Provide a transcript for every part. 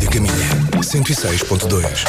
Rádio Caminha 106.2.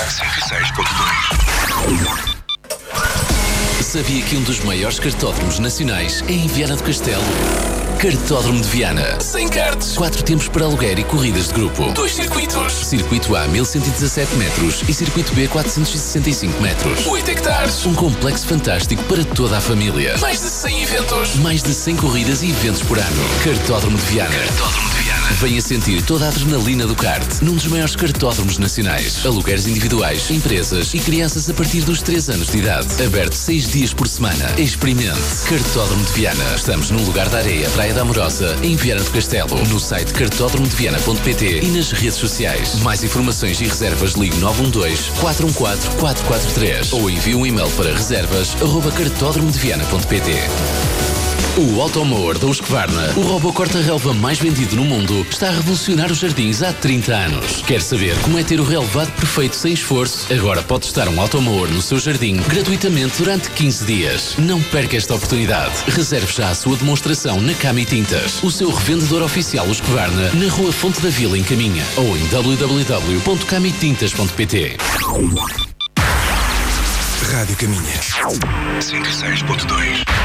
Sabia que um dos maiores cartódromos nacionais é em Viana do Castelo? Cartódromo de Viana. 100 karts. 4 tempos para aluguer e corridas de grupo. 2 circuitos. Circuito A 1117 metros e Circuito B 465 metros. 8 hectares. Um complexo fantástico para toda a família. Mais de 100 eventos. Mais de 100 corridas e eventos por ano. Cartódromo de Viana. Cartódromo de Viana. Venha sentir toda a adrenalina do kart num dos maiores cartódromos nacionais. Alugueres individuais, empresas e crianças a partir dos 3 anos de idade. Aberto 6 dias por semana. Experimente. Cartódromo de Viana. Estamos no Lugar da Areia, Praia da Amorosa, em Viana do Castelo. No site cartódromodeviana.pt e nas redes sociais. Mais informações e reservas, ligue 912-414-443 ou envie um e-mail para reservas@cartódromodeviana.pt. O Automower da Husqvarna, o robô corta-relva mais vendido no mundo, está a revolucionar os jardins há 30 anos. Quer saber como é ter o relevado perfeito sem esforço? Agora pode testar um Automower no seu jardim gratuitamente durante 15 dias. Não perca esta oportunidade. Reserve já a sua demonstração na Cami Tintas, o seu revendedor oficial Husqvarna, na Rua Fonte da Vila, em Caminha, ou em www.camitintas.pt. Rádio Caminha 106.2.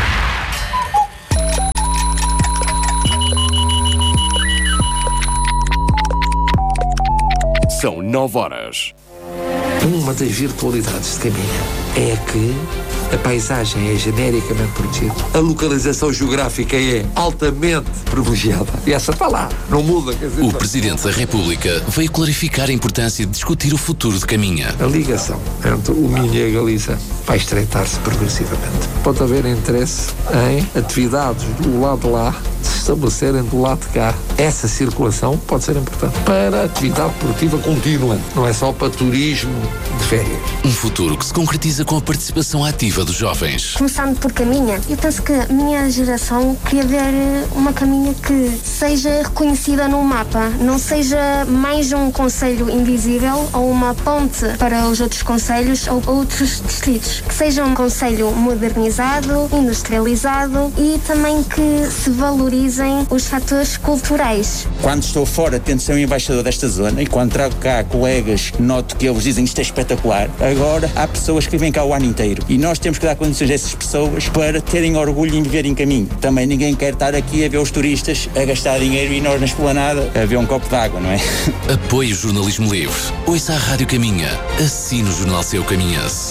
São 9 horas. Uma das virtualidades de Caminha é que a paisagem é genericamente protegida. A localização geográfica é altamente privilegiada. E essa está lá, não muda. Quer dizer, o Presidente da República veio clarificar a importância de discutir o futuro de Caminha. a ligação entre o Minho e a Galiza vai estreitar-se progressivamente. Pode haver interesse em atividades do lado de lá se estabelecerem do lado de cá. Essa circulação pode ser importante para a atividade produtiva contínua, não é só para turismo de férias. Um futuro que se concretiza com a participação ativa dos jovens. Começando por Caminha, eu penso que a minha geração queria ver uma Caminha que seja reconhecida no mapa, não seja mais um concelho invisível ou uma ponte para os outros concelhos ou outros distritos. Que seja um concelho modernizado, industrializado e também que se valorizem os fatores culturais. Quando estou fora, tento ser um embaixador desta zona e quando trago cá colegas, noto que eles dizem isto é espetacular. Agora, há pessoas que vivem cá o ano inteiro e nós temos que dar condições a essas pessoas para terem orgulho em viver em Caminho. Também ninguém quer estar aqui a ver os turistas a gastar dinheiro e nós na esplanada a ver um copo de água, não é? Apoie o jornalismo livre. Ouça a Rádio Caminha. Assine o Jornal Seu Caminhense.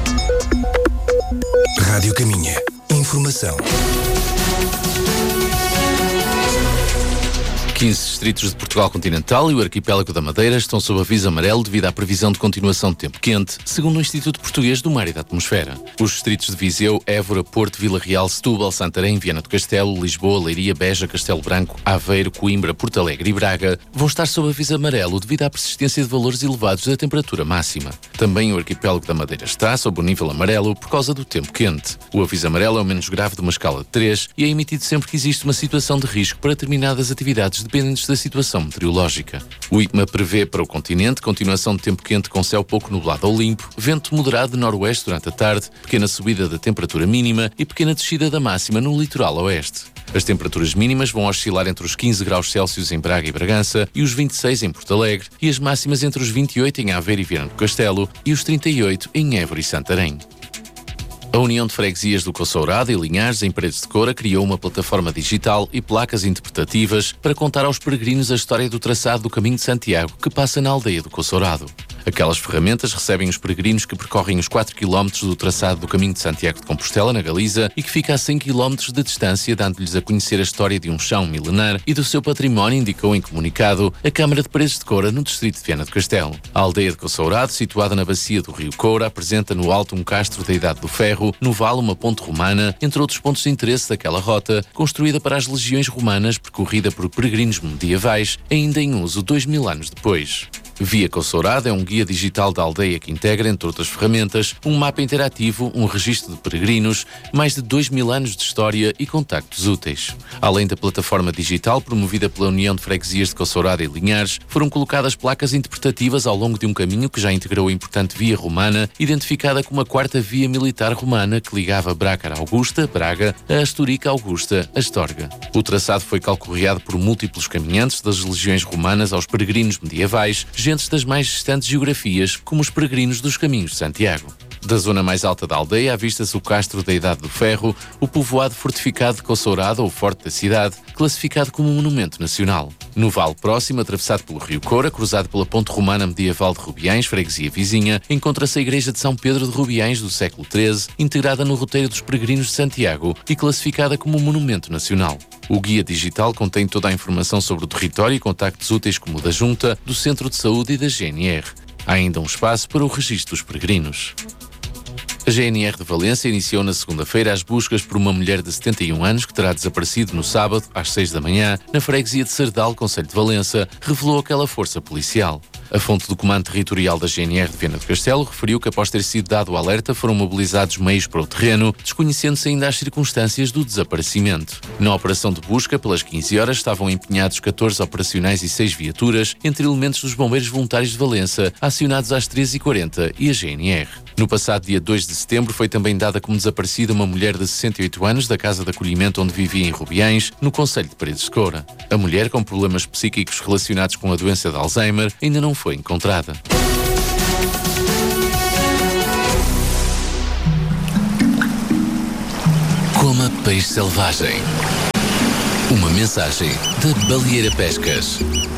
Rádio Caminha. Informação. 15 distritos de Portugal continental e o arquipélago da Madeira estão sob aviso amarelo devido à previsão de continuação de tempo quente, segundo o Instituto Português do Mar e da Atmosfera. Os distritos de Viseu, Évora, Porto, Vila Real, Setúbal, Santarém, Viana do Castelo, Lisboa, Leiria, Beja, Castelo Branco, Aveiro, Coimbra, Porto Alegre e Braga vão estar sob aviso amarelo devido à persistência de valores elevados da temperatura máxima. Também o arquipélago da Madeira está sob o nível amarelo por causa do tempo quente. O aviso amarelo é o menos grave de uma escala de 3 e é emitido sempre que existe uma situação de risco para determinadas atividades dependentes da situação meteorológica. O IPMA prevê para o continente continuação de tempo quente com céu pouco nublado ou limpo, vento moderado de noroeste durante a tarde, pequena subida da temperatura mínima e pequena descida da máxima no litoral oeste. As temperaturas mínimas vão oscilar entre os 15 graus Celsius em Braga e Bragança e os 26 em Porto Alegre e as máximas entre os 28 em Aveiro e Viana do Castelo e os 38 em Évora e Santarém. A União de Freguesias do Coçourado e Linhares, em Paredes de Coura, criou uma plataforma digital e placas interpretativas para contar aos peregrinos a história do traçado do Caminho de Santiago que passa na aldeia do Coçourado. Aquelas ferramentas recebem os peregrinos que percorrem os 4 km do traçado do Caminho de Santiago de Compostela, na Galiza, e que fica a 100 km de distância, dando-lhes a conhecer a história de um chão milenar e do seu património, indicou em comunicado a Câmara de Paredes de Coura, no distrito de Viana do Castelo. A aldeia de Coçourado, situada na bacia do rio Coura, apresenta no alto um castro da Idade do Ferro, no vale uma ponte romana, entre outros pontos de interesse daquela rota, construída para as legiões romanas, percorrida por peregrinos medievais, ainda em uso 2000 anos depois. Via Coçourado é um guia digital da aldeia que integra, entre outras ferramentas, um mapa interativo, um registro de peregrinos, mais de 2000 anos de história e contactos úteis. Além da plataforma digital promovida pela União de Freguesias de Coçourado e Linhares, foram colocadas placas interpretativas ao longo de um caminho que já integrou a importante via romana, identificada como a 4ª via militar romana que ligava Brácara Augusta, Braga, a Astúrica Augusta, Astorga. O traçado foi calcorreado por múltiplos caminhantes das legiões romanas aos peregrinos medievais, gentes das mais distantes geografias, como os peregrinos dos caminhos de Santiago. Da zona mais alta da aldeia avista-se o Castro da Idade do Ferro, o povoado fortificado de Coçourada, ou Forte da Cidade, classificado como monumento nacional. No vale próximo, atravessado pelo rio Coura, cruzado pela ponte romana medieval de Rubiães, freguesia vizinha, encontra-se a igreja de São Pedro de Rubiães do século XIII, integrada no roteiro dos peregrinos de Santiago e classificada como monumento nacional. O guia digital contém toda a informação sobre o território e contactos úteis como o da Junta, do Centro de Saúde e da GNR. Há ainda um espaço para o registro dos peregrinos. A GNR de Valência iniciou na segunda-feira as buscas por uma mulher de 71 anos que terá desaparecido no sábado, às 6 da manhã, na freguesia de Sardal, concelho de Valença, revelou aquela força policial. A fonte do Comando Territorial da GNR de Viana do Castelo referiu que, após ter sido dado o alerta, foram mobilizados meios para o terreno, desconhecendo-se ainda as circunstâncias do desaparecimento. Na operação de busca, pelas 15 horas, estavam empenhados 14 operacionais e 6 viaturas, entre elementos dos Bombeiros Voluntários de Valença, acionados às 13h40 e a GNR. No passado dia 2 de setembro, foi também dada como desaparecida uma mulher de 68 anos da casa de acolhimento onde vivia em Rubiães, no concelho de Paredes de Coura. A mulher, com problemas psíquicos relacionados com a doença de Alzheimer, ainda não foi encontrada. Coma peixe selvagem. Uma mensagem da Baleeira Pescas.